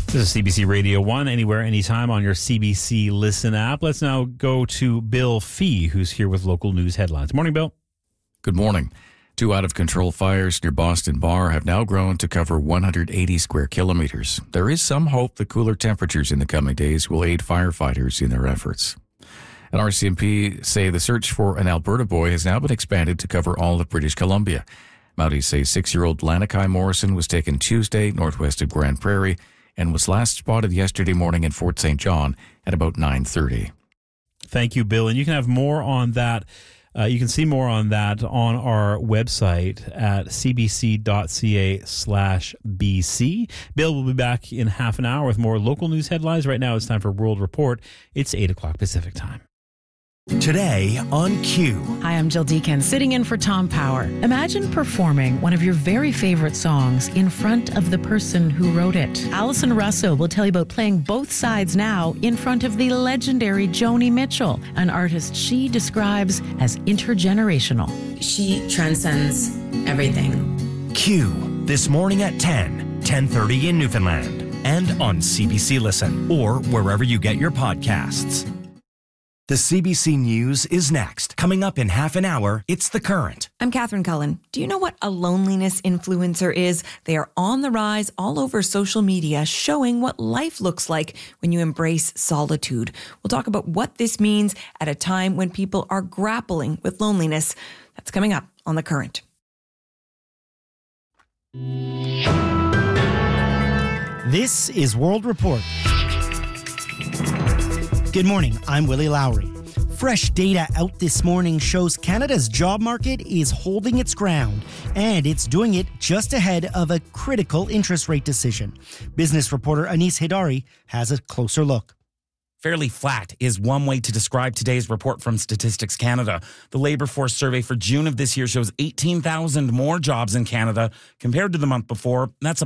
This is CBC Radio 1, anywhere, anytime on your CBC Listen app. Let's now go to Bill Fee, who's here with local news headlines. Morning, Bill. Good morning. 2 out-of-control fires near Boston Bar have now grown to cover 180 square kilometers. There is some hope that cooler temperatures in the coming days will aid firefighters in their efforts. And RCMP say the search for an Alberta boy has now been expanded to cover all of British Columbia. Mounties say 6-year-old Lanakai Morrison was taken Tuesday northwest of Grand Prairie and was last spotted yesterday morning in Fort St. John at about 9:30. Thank you, Bill. And you can have more on that. You can see more on that on our website at cbc.ca/BC. Bill will be back in half an hour with more local news headlines. Right now, it's time for World Report. It's 8 o'clock Pacific time. Today on Q. Hi, I'm Jill Deacon, sitting in for Tom Power. Imagine performing one of your very favorite songs in front of the person who wrote it. Alison Russo will tell you about playing both sides now in front of the legendary Joni Mitchell, an artist she describes as intergenerational. She transcends everything. Q. This morning at 10:30 in Newfoundland. And on CBC Listen or wherever you get your podcasts. The CBC News is next. Coming up in half an hour, it's The Current. I'm Catherine Cullen. Do you know what a loneliness influencer is? They are on the rise all over social media, showing what life looks like when you embrace solitude. We'll talk about what this means at a time when people are grappling with loneliness. That's coming up on The Current. This is World Report. Good morning, I'm Willie Lowry. Fresh data out this morning shows Canada's job market is holding its ground, and it's doing it just ahead of a critical interest rate decision. Business reporter Anis Hidari has a closer look. Fairly flat is one way to describe today's report from Statistics Canada. The labour force survey for June of this year shows 18,000 more jobs in Canada compared to the month before. That's a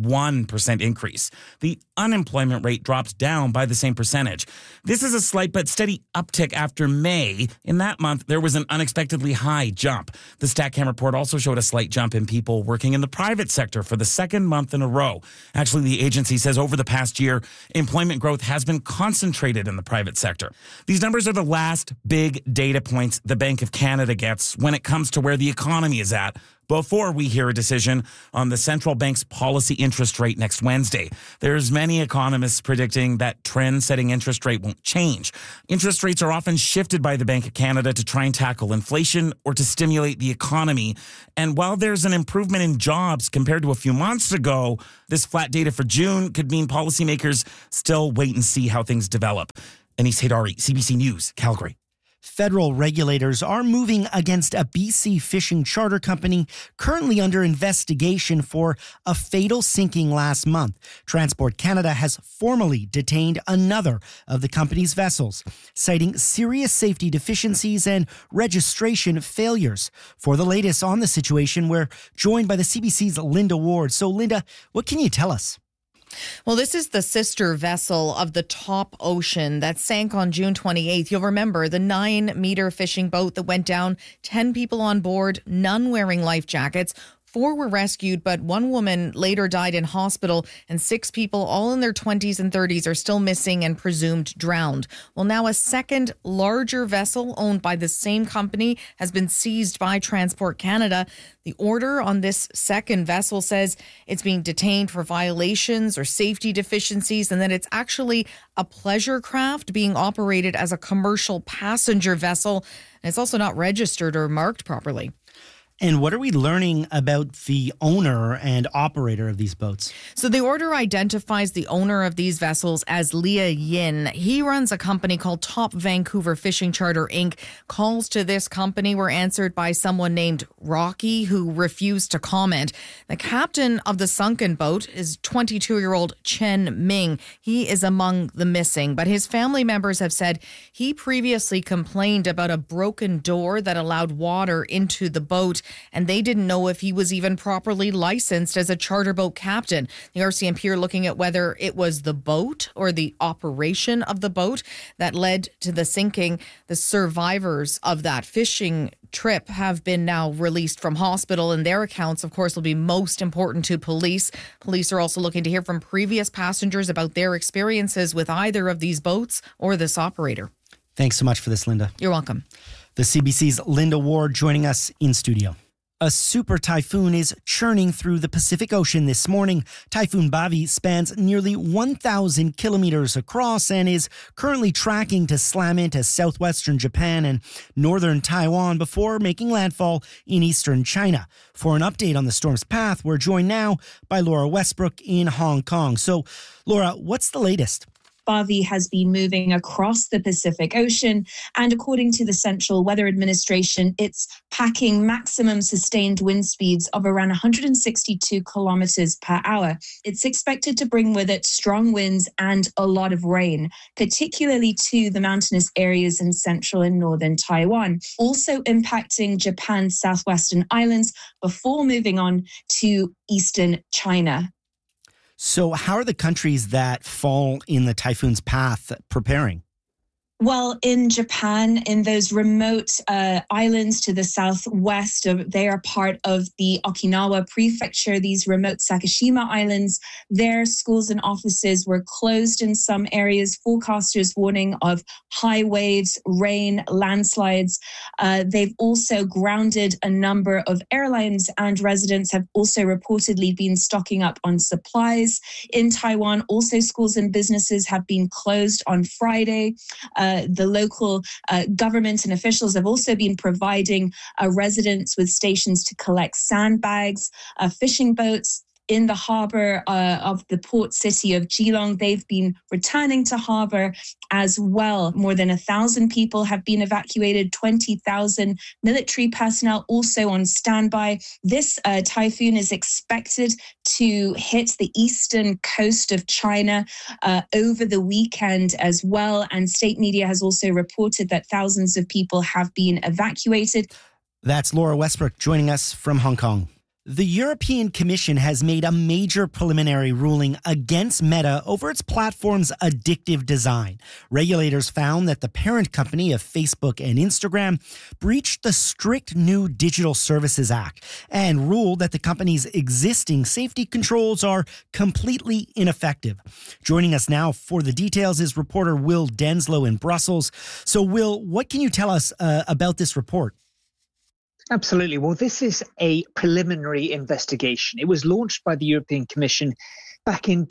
0.1% increase. The unemployment rate dropped down by the same percentage. This is a slight but steady uptick after May. In that month, there was an unexpectedly high jump. The StatCan report also showed a slight jump in people working in the private sector for the second month in a row. Actually, the agency says over the past year, employment growth has been concentrated in the private sector. These numbers are the last big data points the Bank of Canada gets when it comes to where the economy is at before we hear a decision on the central bank's policy interest rate next Wednesday. There's many economists predicting that trend-setting interest rate won't change. Interest rates are often shifted by the Bank of Canada to try and tackle inflation or to stimulate the economy. And while there's an improvement in jobs compared to a few months ago, this flat data for June could mean policymakers still wait and see how things develop. Anis Hidari, CBC News, Calgary. Federal regulators are moving against a BC fishing charter company currently under investigation for a fatal sinking last month. Transport Canada has formally detained another of the company's vessels, citing serious safety deficiencies and registration failures. For the latest on the situation, we're joined by the CBC's Linda Ward. So, Linda, what can you tell us? Well, this is the sister vessel of the Top Ocean that sank on June 28th. You'll remember the 9-meter fishing boat that went down, 10 people on board, none wearing life jackets. 4 were rescued, but 1 woman later died in hospital, and 6 people, all in their 20s and 30s, are still missing and presumed drowned. Well, now a second larger vessel owned by the same company has been seized by Transport Canada. The order on this second vessel says it's being detained for violations or safety deficiencies, and that it's actually a pleasure craft being operated as a commercial passenger vessel. And it's also not registered or marked properly. And what are we learning about the owner and operator of these boats? So the order identifies the owner of these vessels as Leah Yin. He runs a company called Top Vancouver Fishing Charter, Inc. Calls to this company were answered by someone named Rocky, who refused to comment. The captain of the sunken boat is 22-year-old Chen Ming. He is among the missing, but his family members have said he previously complained about a broken door that allowed water into the boat. and they didn't know if he was even properly licensed as a charter boat captain. The RCMP are looking at whether it was the boat or the operation of the boat that led to the sinking. The survivors of that fishing trip have been now released from hospital, and their accounts, of course, will be most important to police. Police are also looking to hear from previous passengers about their experiences with either of these boats or this operator. Thanks so much for this, Linda. You're welcome. The CBC's Linda Ward joining us in studio. A super typhoon is churning through the Pacific Ocean this morning. Typhoon Bavi spans nearly 1,000 kilometers across and is currently tracking to slam into southwestern Japan and northern Taiwan before making landfall in eastern China. For an update on the storm's path, we're joined now by Laura Westbrook in Hong Kong. So, Laura, what's the latest? Bavi has been moving across the Pacific Ocean, and according to the Central Weather Administration, it's packing maximum sustained wind speeds of around 162 kilometers per hour. It's expected to bring with it strong winds and a lot of rain, particularly to the mountainous areas in central and northern Taiwan, also impacting Japan's southwestern islands before moving on to eastern China. So how are the countries that fall in the typhoon's path preparing? Well, in Japan, in those remote islands to the southwest, they are part of the Okinawa prefecture, these remote Sakishima islands. Their schools and offices were closed in some areas. Forecasters warning of high waves, rain, landslides. They've also grounded a number of airlines, and residents have also reportedly been stocking up on supplies. In Taiwan, also schools and businesses have been closed on Friday. The local government and officials have also been providing residents with stations to collect sandbags, fishing boats. In the harbour of the port city of Geelong, they've been returning to harbour as well. More than 1,000 people have been evacuated, 20,000 military personnel also on standby. This typhoon is expected to hit the eastern coast of China over the weekend as well. And state media has also reported that thousands of people have been evacuated. That's Laura Westbrook joining us from Hong Kong. The European Commission has made a major preliminary ruling against Meta over its platform's addictive design. Regulators found that the parent company of Facebook and Instagram breached the strict new Digital Services Act and ruled that the company's existing safety controls are completely ineffective. Joining us now for the details is reporter Will Denslow in Brussels. So, Will, what can you tell us about this report? Absolutely. Well, this is a preliminary investigation. It was launched by the European Commission back in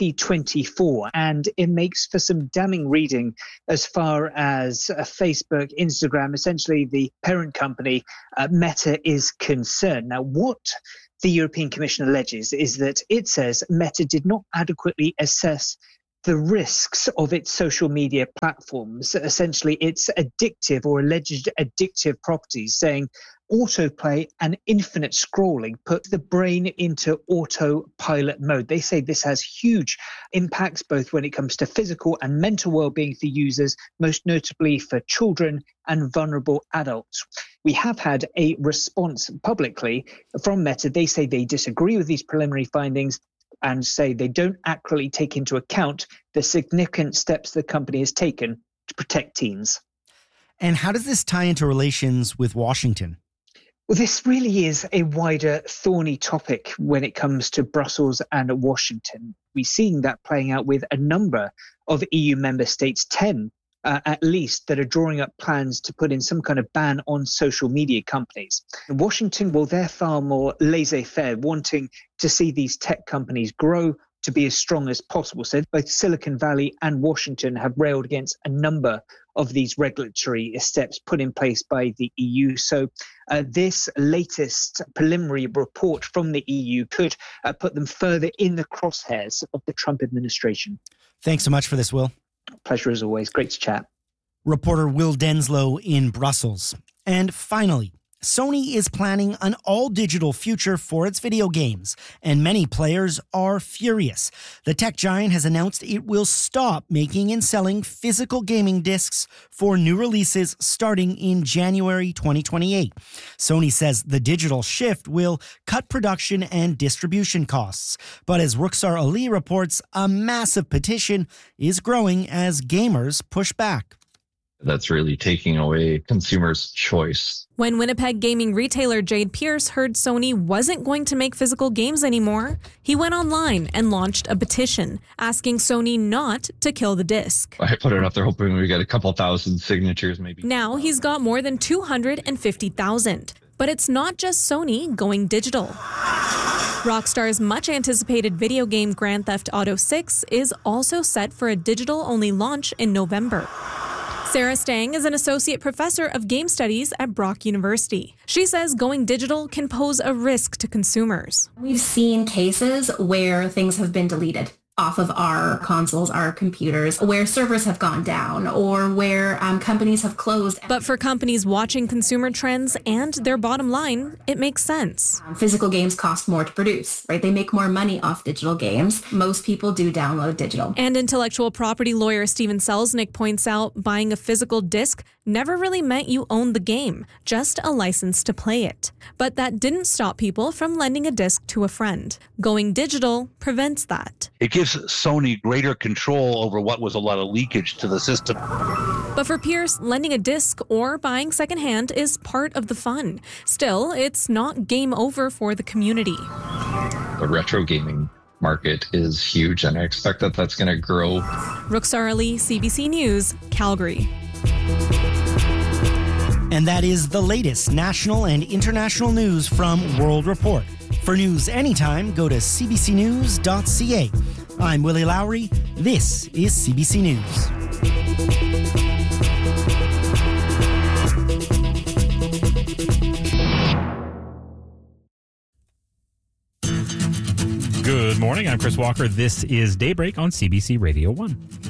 2024, and it makes for some damning reading as far as Facebook, Instagram, essentially the parent company, Meta, is concerned. Now, what the European Commission alleges is that it says Meta did not adequately assess the risks of its social media platforms, essentially its addictive or alleged addictive properties, saying autoplay and infinite scrolling put the brain into autopilot mode. They say this has huge impacts both when it comes to physical and mental well-being for users, most notably for children and vulnerable adults. We have had a response publicly from Meta. They say they disagree with these preliminary findings and say they don't accurately take into account the significant steps the company has taken to protect teens. And how does this tie into relations with Washington? Well, this really is a wider, thorny topic when it comes to Brussels and Washington. We're seeing that playing out with a number of EU member states, 10 at least, that are drawing up plans to put in some kind of ban on social media companies. In Washington, well, they're far more laissez-faire, wanting to see these tech companies grow to be as strong as possible. So both Silicon Valley and Washington have railed against a number of these regulatory steps put in place by the EU. So this latest preliminary report from the EU could put them further in the crosshairs of the Trump administration. Thanks so much for this, Will. Pleasure as always. Great to chat. Reporter Will Denslow in Brussels. And finally, Sony is planning an all-digital future for its video games, and many players are furious. The tech giant has announced it will stop making and selling physical gaming discs for new releases starting in January 2028. Sony says the digital shift will cut production and distribution costs. But as Rukhsar Ali reports, a massive petition is growing as gamers push back. That's really taking away consumers' choice. When Winnipeg gaming retailer Jade Pierce heard Sony wasn't going to make physical games anymore, he went online and launched a petition asking Sony not to kill the disc. I put it up there hoping we get a couple thousand signatures maybe. Now he's got more than 250,000. But it's not just Sony going digital. Rockstar's much-anticipated video game Grand Theft Auto 6 is also set for a digital-only launch in November. Sarah Stang is an associate professor of game studies at Brock University. She says going digital can pose a risk to consumers. We've seen cases where things have been deleted off of our consoles, our computers, where servers have gone down or where companies have closed. But for companies watching consumer trends and their bottom line, it makes sense. Physical games cost more to produce, right? They make more money off digital games. Most people do download digital. And intellectual property lawyer Steven Selznick points out buying a physical disc never really meant you owned the game, just a license to play it. But that didn't stop people from lending a disc to a friend. Going digital prevents that. It gives Sony greater control over what was a lot of leakage to the system. But for Pierce, lending a disc or buying secondhand is part of the fun. Still, it's not game over for the community. The retro gaming market is huge, and I expect that that's going to grow. Rukhsar Ali, CBC News, Calgary. And that is the latest national and international news from World Report. For news anytime, go to cbcnews.ca. I'm Willie Lowry. This is CBC News. Good morning. I'm Chris Walker. This is Daybreak on CBC Radio 1.